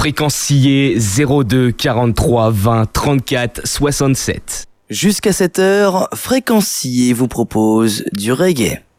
Fréquencier 02 43 20 34 67. Jusqu'à 7h, Fréquencier vous propose du reggae.